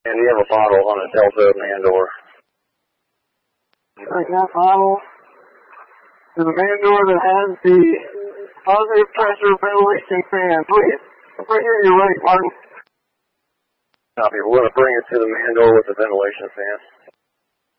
And you have a bottle on a Delta man door. I got bottle. The man door that has the positive pressure ventilation fan. Please, right here, you're right, Martin. Copy. We're going to bring it to the man door with the ventilation fan.